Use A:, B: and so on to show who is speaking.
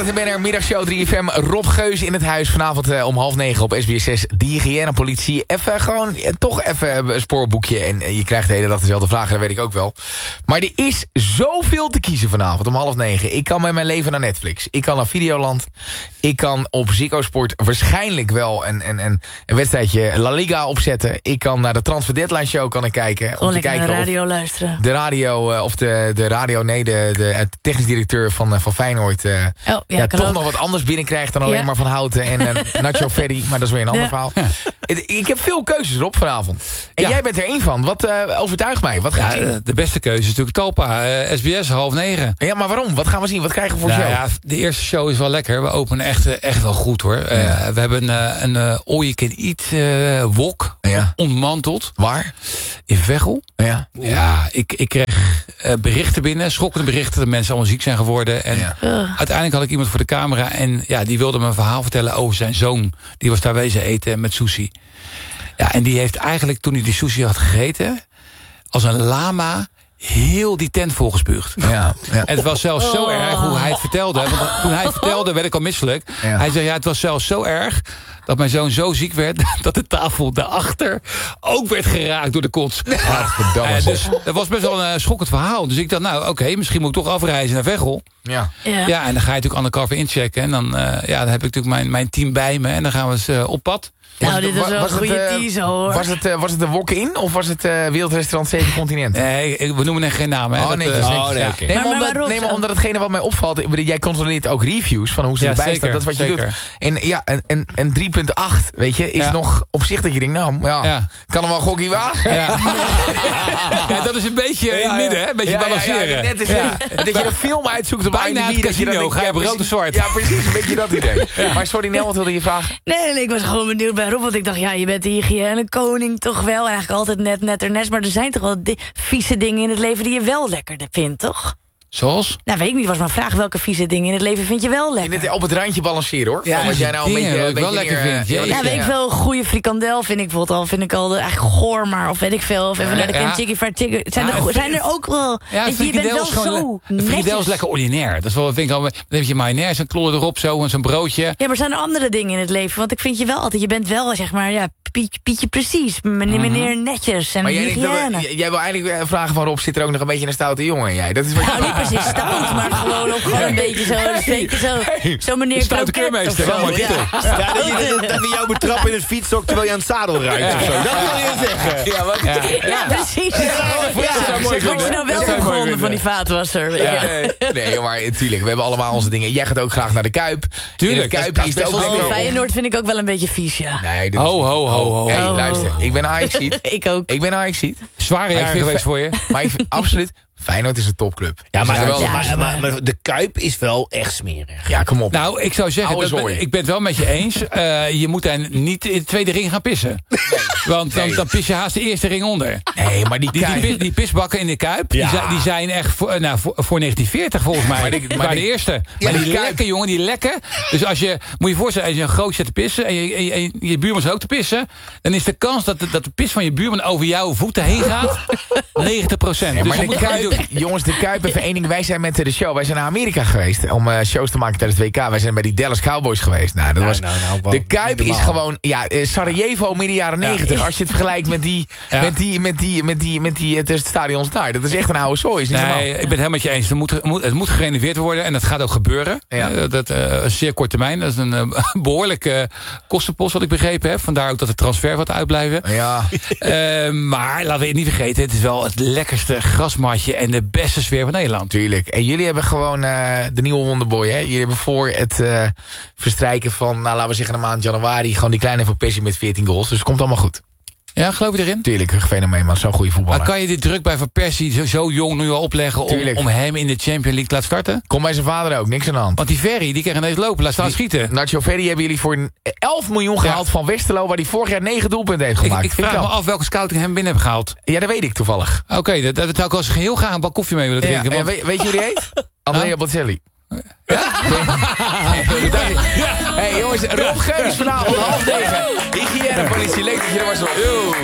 A: en BNR Middagshow 3FM. Rob Geus in het huis vanavond om 8:30 op SBS6. De hygiënepolitie. Toch even een spoorboekje. En je krijgt de hele dag dezelfde vragen, dat weet ik ook wel. Maar er is zoveel te kiezen vanavond om 8:30. Ik kan met mijn leven naar Netflix. Ik kan naar Videoland. Ik kan op Ziggo Sport waarschijnlijk wel een wedstrijdje La Liga opzetten. Ik kan naar de Transfer Deadline Show kijken.
B: Gewoon lekker naar de radio luisteren.
A: De radio, of de radio, nee, de technisch directeur van Feyenoord... toch nog wat anders binnenkrijgt dan alleen maar Van Houten en Nacho Ferry. Maar dat is weer een ander verhaal. Ik heb veel keuzes erop vanavond. En jij bent er één van. Wat overtuigt mij? Wat gaan we zien?
C: De beste keuze is natuurlijk Talpa. SBS, 8:30.
A: Ja, maar waarom? Wat gaan we zien? Wat krijgen we voor show?
C: Ja, de eerste show is wel lekker. We openen echt wel goed, hoor. We hebben een all you can eat wok. Ja. Ontmanteld.
A: Waar?
C: In Veghel.
A: Ja.
C: Ja, ik kreeg berichten binnen. Schokkende berichten dat mensen allemaal ziek zijn geworden. En uiteindelijk had ik iemand voor de camera. En ja, die wilde me een verhaal vertellen over zijn zoon. Die was daar wezen eten met sushi. Ja, en die heeft eigenlijk, toen hij die sushi had gegeten, als een lama heel die tent volgespuugd. Ja. En het was zelfs zo erg hoe hij het vertelde. Want toen hij het vertelde, werd ik al misselijk. Ja. Hij zei, het was zelfs zo erg dat mijn zoon zo ziek werd dat de tafel daarachter ook werd geraakt door de kots. Dus dat was best wel een schokkend verhaal. Dus ik dacht, oké, misschien moet ik toch afreizen naar Veghel. Ja, en dan ga je natuurlijk undercover inchecken. En dan heb ik natuurlijk mijn team bij me. En dan gaan we eens op pad.
B: Nou, dit is wel een goede teaser, hoor.
A: Was het de wok-in of was het Wereldrestaurant 7 Continenten?
C: Nee, we noemen er geen naam. Hè?
A: Nee, maar omdat hetgene wat mij opvalt, jij controleert ook reviews van hoe ze erbij staan. Dat is wat je doet. En 3.8, weet je, is nog op zich dat je denkt, kan er wel gokkie wagen?
C: Ja. Dat is een beetje in het midden, hè? Een beetje balanceren.
A: Dat je een film uitzoekt op
C: bijna het casino, ga je op rood of zwart.
A: Ja, precies, een beetje dat idee. Maar sorry, Nel, wat wilde je vragen?
B: Nee, ik was gewoon benieuwd bij Rob, want ik dacht, je bent de hygiënekoning toch wel. Eigenlijk altijd net, maar er zijn toch wel vieze dingen in het leven die je wel lekkerder vindt, toch?
C: Zoals?
B: Nou, weet ik niet, was mijn vraag. Welke vieze dingen in het leven vind je wel lekker?
A: Op het randje balanceren, hoor.
C: Ja, wat jij nou een beetje lekker vindt.
B: Weet ik veel, goede frikandel vind ik eigenlijk eigenlijk goor, maar of weet ik veel. Of even naar de Kentucky Fried Chicken. Zijn er ook wel...
C: Ja,
B: je bent wel zo netjes.
C: Frikandel is lekker ordinair. Dat is wel, vind ik al, dan heb je mayonaise en klollen erop zo en zo'n broodje.
B: Ja, maar zijn er andere dingen in het leven? Want ik vind je wel altijd, je bent wel, zeg maar, Pietje precies. Meneer netjes en hygiëne.
A: Jij wil eigenlijk vragen van Rob, zit er ook nog een beetje een stoute jongen in jij? Dat is wat
B: niet precies stout, maar gewoon een beetje zo meneer
C: stoute keurmeester.
D: Dat we jou betrappen in het fietshok terwijl je aan het zadel ruikt of zo. Dat wil je zeggen.
B: Ja, precies. Als je nou wel begonnen van die vaatwasser.
A: Nee, maar tuurlijk, we hebben allemaal onze dingen. Jij gaat ook graag naar de Kuip.
C: Tuurlijk.
A: De Kuip is ook
B: Feyenoord vind ik ook wel een beetje vies, ja.
A: Nee,
C: ho.
A: Hey, luister, ik ben Ajaxiet.
B: Ik ook.
A: Ik ben Ajaxiet.
C: Zware jaren geweest voor je.
A: Maar ik vind absoluut... Feyenoord is een topclub.
D: Ja, maar de Kuip is wel echt smerig.
A: Ja, kom op.
C: Nou, ik zou zeggen, ik ben het wel met je eens. Je moet daar niet in de tweede ring gaan pissen. Want dan pis je haast de eerste ring onder.
A: Nee, maar
C: die pisbakken in de Kuip, die zijn echt voor 1940 volgens mij. Maar de eerste. Maar die lekken, jongen, die lekken. Dus moet je voorstellen, als je een groot zet te pissen en je buurman is ook te pissen, dan is de kans dat de pis van je buurman over jouw voeten heen gaat 90%.
A: Ja, maar
C: dus
A: jongens, de Kuip, even één ding. Wij zijn met de show. Wij zijn naar Amerika geweest om shows te maken tijdens het WK. Wij zijn bij die Dallas Cowboys geweest. Nou, dat was, de Kuip is gewoon Sarajevo midden jaren 90. Als je het vergelijkt met het stadions daar. Dat is echt een oude zooi.
C: Nee, ik ben het helemaal met je eens. Het moet gerenoveerd worden en dat gaat ook gebeuren. Ja. Dat zeer kort termijn. Dat is een behoorlijke kostenpost wat ik begrepen heb. Vandaar ook dat de transfer wat uitblijven. Ja. Maar laten we het niet vergeten. Het is wel het lekkerste grasmatje en de beste sfeer van Nederland.
A: Tuurlijk. En jullie hebben gewoon de nieuwe Wonderboy. Hè? Jullie hebben voor het verstrijken van, laten we zeggen, de maand januari gewoon die kleine Van Persie met 14 goals. Dus het komt allemaal goed.
C: Ja, geloof je erin?
A: Tuurlijk, een fenomeen, man. Zo'n goede voetballer.
C: Maar kan je dit druk bij Van Persie zo jong nu al opleggen om hem in de Champions League te laten starten?
A: Kom bij zijn vader ook, niks aan de hand.
C: Want die Ferry, die kan ineens lopen, laat staan schieten.
A: Nacho Ferry hebben jullie voor 11 miljoen gehaald van Westerlo, waar hij vorig jaar 9 doelpunten heeft gemaakt.
C: Ik vraag me af welke scouting hem binnen hebben gehaald.
A: Ja, dat weet ik toevallig.
C: Oké, dat zou ik als heel graag een bak koffie mee willen drinken.
A: Ja, weet je hoe die heet? Andrea Bocelli. Ja? Hey jongens, Rob Geus vanavond 8:30. Hygiënepolitie, leuk dat je er was.